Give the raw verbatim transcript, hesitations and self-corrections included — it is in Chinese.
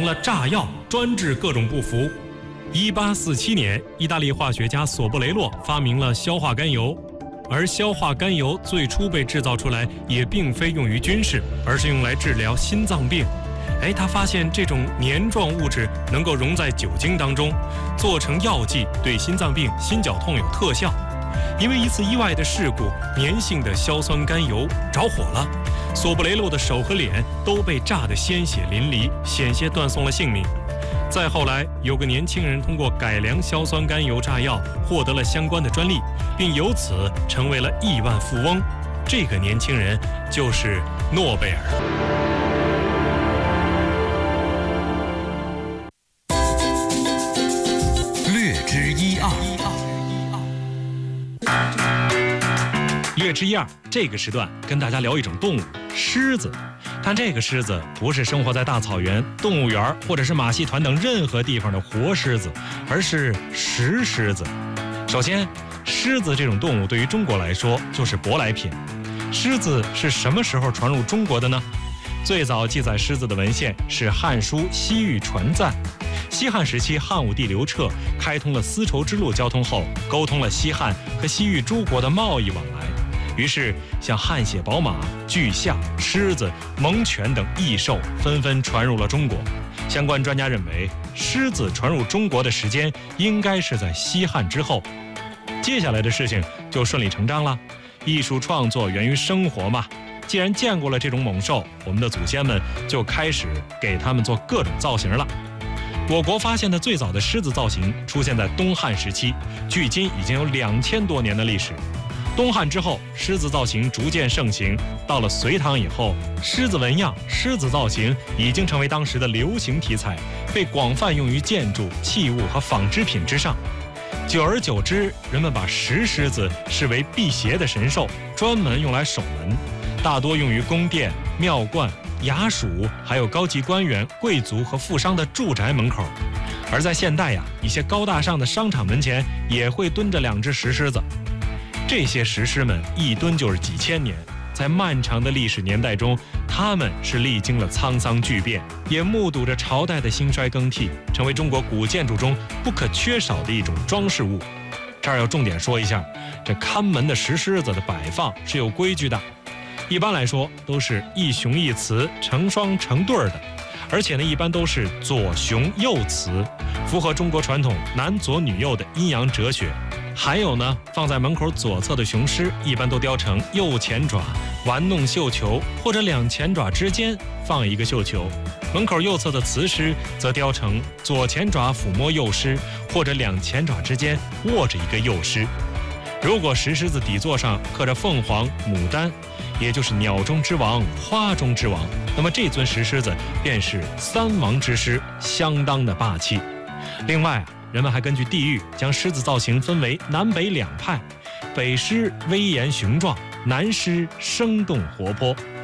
了炸药，专治各种不服。一八四七年，意大利化学家索布雷洛发明了硝化甘油，而硝化甘油最初被制造出来也并非用于军事，而是用来治疗心脏病。哎，他发现这种粘状物质能够溶在酒精当中，做成药剂，对心脏病、心绞痛有特效。因为一次意外的事故，粘性的硝酸甘油着火了，索布雷洛的手和脸都被炸得鲜血淋漓，险些断送了性命。再后来，有个年轻人通过改良硝酸甘油炸药获得了相关的专利，并由此成为了亿万富翁。这个年轻人就是诺贝尔。 略知一二。 略知一二，这个时段跟大家聊一种动物——狮子。但这个狮子不是生活在大草原、动物园或者是马戏团等任何地方的活狮子，而是石狮子。首先，狮子这种动物对于中国来说就是舶来品。狮子是什么时候传入中国的呢？最早记载狮子的文献是《汉书·西域传赞》。西汉时期，汉武帝刘彻开通了丝绸之路交通后，沟通了西汉和西域诸国的贸易往来。于是，像汗血宝马、巨象、狮子、猛犬等异兽纷纷传入了中国。相关专家认为，狮子传入中国的时间应该是在西汉之后。接下来的事情就顺理成章了。艺术创作源于生活嘛，既然见过了这种猛兽，我们的祖先们就开始给它们做各种造型了。我国发现的最早的狮子造型出现在东汉时期，距今已经有两千多年的历史。东汉之后，狮子造型逐渐盛行。到了隋唐以后，狮子纹样、狮子造型已经成为当时的流行题材，被广泛用于建筑、器物和纺织品之上。久而久之，人们把石狮子视为辟邪的神兽，专门用来守门，大多用于宫殿、庙观、衙署，还有高级官员、贵族和富商的住宅门口。而在现代呀，一些高大上的商场门前也会蹲着两只石狮子。这些石狮们一蹲就是几千年，在漫长的历史年代中，他们是历经了沧桑巨变，也目睹着朝代的兴衰更替，成为中国古建筑中不可缺少的一种装饰物。这儿要重点说一下，这看门的石狮子的摆放是有规矩的，一般来说都是一雄一雌，成双成对的，而且呢，一般都是左雄右雌，符合中国传统男左女右的阴阳哲学。还有呢，放在门口左侧的雄狮一般都雕成右前爪玩弄绣球，或者两前爪之间放一个绣球；门口右侧的雌狮则雕成左前爪抚摸右狮，或者两前爪之间握着一个右狮。如果石狮子底座上刻着凤凰、牡丹，也就是鸟中之王、花中之王，那么这尊石狮子便是三王之狮，相当的霸气。另外啊，人们还根据地域将狮子造型分为南北两派，北狮威严雄壮，南狮生动活泼。